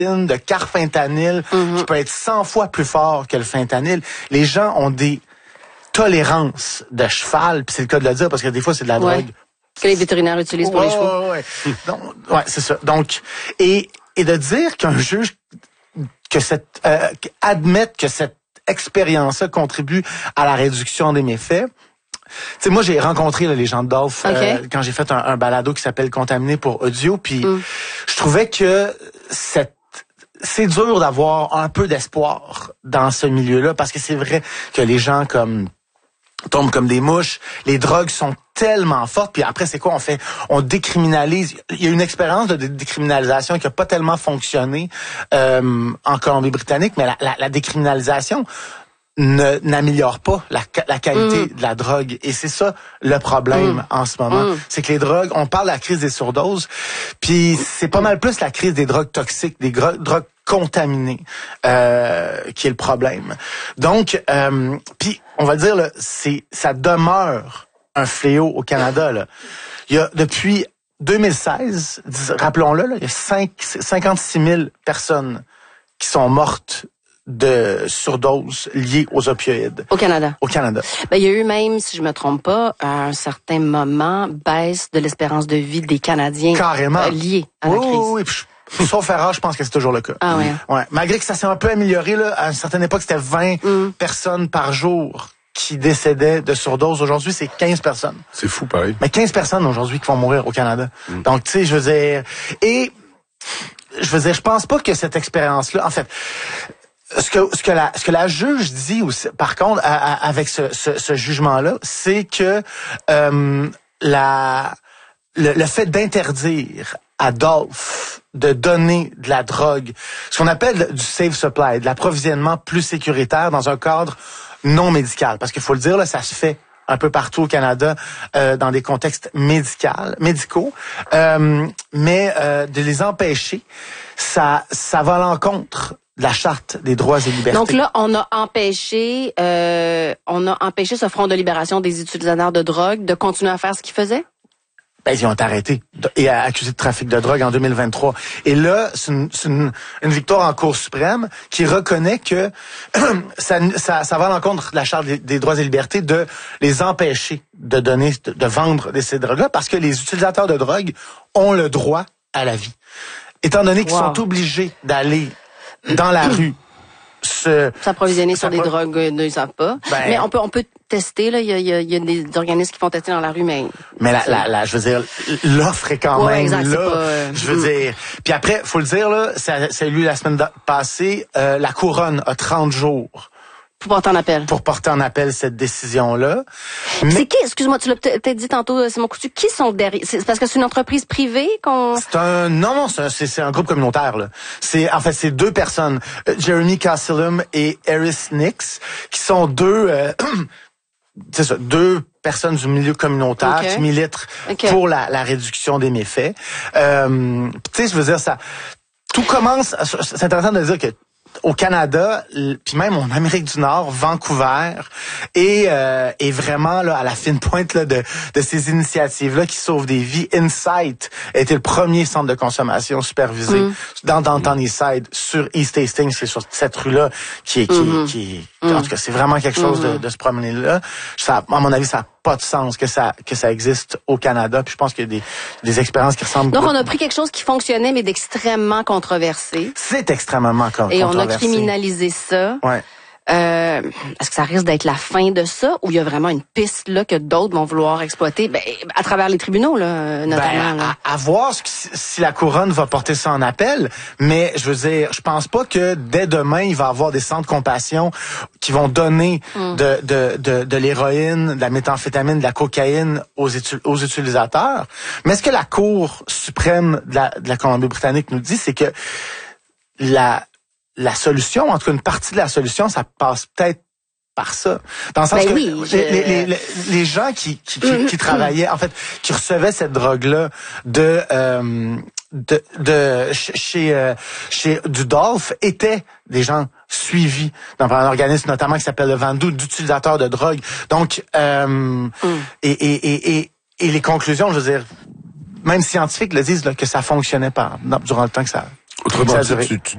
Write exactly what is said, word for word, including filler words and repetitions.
de carfentanyl mm-hmm. qui peut être cent fois plus fort que le fentanyl. Les gens ont des tolérances de cheval, puis c'est le cas de le dire parce que des fois c'est de la ouais. drogue que les vétérinaires utilisent pour ouais, les chevaux. Ouais, ouais. Donc, ouais, c'est ça. Donc, et et de dire qu'un juge que cette euh, admettre que cette expérience-là contribue à la réduction des méfaits. Tu sais, moi, j'ai rencontré là, les gens de Dolph okay. euh, quand j'ai fait un, un balado qui s'appelle Contaminé pour audio, puis mm. je trouvais que cette c'est dur d'avoir un peu d'espoir dans ce milieu-là, parce que c'est vrai que les gens comme tombent comme des mouches, les drogues sont tellement fortes, puis après, c'est quoi? On fait, on décriminalise. Il y a une expérience de décriminalisation qui a pas tellement fonctionné euh, en Colombie-Britannique, mais la, la, la décriminalisation ne n'améliore pas la, la qualité mm. de la drogue. Et c'est ça le problème mm. en ce moment. Mm. C'est que les drogues, on parle de la crise des surdoses, puis c'est pas mal plus la crise des drogues toxiques, des gro- drogues contaminées euh, qui est le problème. Donc, euh, puis on va dire, là, c'est ça demeure un fléau au Canada. Là. Il y a depuis deux mille seize, rappelons-le, là, il y a cinq, cinquante-six mille personnes qui sont mortes de surdoses liées aux opioïdes. Au Canada. Au Canada. Ben, il y a eu même, si je me trompe pas, à un certain moment, baisse de l'espérance de vie des Canadiens. Carrément. Euh, liés à oui, la crise. Oui, oui. Sauf erreur, je pense que c'est toujours le cas. Ah ouais. Ouais. Malgré que ça s'est un peu amélioré, là, à une certaine époque, c'était vingt mm. personnes par jour qui décédaient de surdose. Aujourd'hui, c'est quinze personnes. C'est fou, pareil. Mais quinze personnes aujourd'hui qui vont mourir au Canada. Mm. Donc, tu sais, je veux dire... Et, je veux dire, je pense pas que cette expérience-là... En fait... Ce que ce que la ce que la juge dit aussi, par contre, à, à, avec ce, ce, ce jugement-là, c'est que euh, la le, le fait d'interdire à Dolph de donner de la drogue, ce qu'on appelle du safe supply, de l'approvisionnement plus sécuritaire dans un cadre non médical, parce qu'il faut le dire là, ça se fait un peu partout au Canada euh, dans des contextes médicaux, médicaux, euh, mais euh, de les empêcher, ça ça va à l'encontre de la charte des droits et libertés. Donc là, on a empêché, euh, on a empêché ce front de libération des utilisateurs de drogue de continuer à faire ce qu'ils faisaient? Ben, ils ont été arrêtés et accusés de trafic de drogue en deux mille vingt-trois. Et là, c'est une, c'est une, une victoire en Cour suprême qui reconnaît que ça, ça, ça va à l'encontre de la charte des, des droits et libertés de les empêcher de donner, de, de vendre ces drogues-là, parce que les utilisateurs de drogue ont le droit à la vie. Étant donné qu'ils wow. sont obligés d'aller dans la rue, se s'approvisionner sur des pro... drogues ne les savent pas. Ben, mais on peut on peut tester là. Il y a, il y a, il y a des organismes qui font tester dans la rue, mais mais la, la, la je veux dire, l'offre est quand ouais, même exact, là. Pas, euh... Je veux dire. Puis après, faut le dire là, ça, c'est lui la semaine passée. Euh, la couronne a trente jours. Pour porter en appel. Pour porter en appel cette décision-là. Mais... C'est qui, excuse-moi, tu l'as peut-être dit tantôt, Simon Coutu, qui sont derrière? C'est parce que c'est une entreprise privée qu'on... C'est un, non, non, c'est un, c'est, c'est un groupe communautaire, là. C'est, en fait, c'est deux personnes, euh, Jeremy Cassilum et Eris Nix, qui sont deux, euh, c'est ça, deux personnes du milieu communautaire okay. qui militent okay. pour la, la réduction des méfaits. Euh, tu sais, je veux dire, ça, tout commence, c'est intéressant de dire que au Canada, puis même en Amérique du Nord, Vancouver, est, euh, est vraiment là à la fine pointe là, de, de ces initiatives-là qui sauvent des vies. Insight a été le premier centre de consommation supervisé mm. dans Downtown Eastside, sur East Hastings, c'est sur cette rue-là, qui est, qui, mm-hmm. qui, qui mm. en tout cas, c'est vraiment quelque chose mm-hmm. de, de se promener là. Ça, à mon avis, ça n'a pas de sens que ça que ça existe au Canada. Puis je pense qu'il y a des, des expériences qui ressemblent. Donc, beaucoup. On a pris quelque chose qui fonctionnait, mais d'extrêmement controversé. C'est extrêmement controversé. Et on a criminalisé ça. Ouais. Euh, est-ce que ça risque d'être la fin de ça, ou il y a vraiment une piste là que d'autres vont vouloir exploiter, ben, à travers les tribunaux là, notamment? Ben, là. À, à voir ce, si la couronne va porter ça en appel, mais je veux dire, je pense pas que dès demain il va y avoir des centres de compassion qui vont donner mm. de, de, de, de l'héroïne, de la méthamphétamine, de la cocaïne aux, étu, aux utilisateurs. Mais ce que la Cour suprême de la, de la Colombie-Britannique nous dit, c'est que la La solution, en tout cas une partie de la solution, ça passe peut-être par ça. Dans le sens ben que oui, je... les, les, les, les gens qui, qui, qui, qui travaillaient, en fait, qui recevaient cette drogue-là de, euh, de, de chez, euh, chez du Dolph étaient des gens suivis dans un organisme notamment qui s'appelle le Vandu, d'utilisateurs de drogue. Donc, euh, mm. et, et, et, et, et les conclusions, je veux dire, même scientifiques le disent là, que ça fonctionnait pas durant le temps que ça. Autrement dit, tu, tu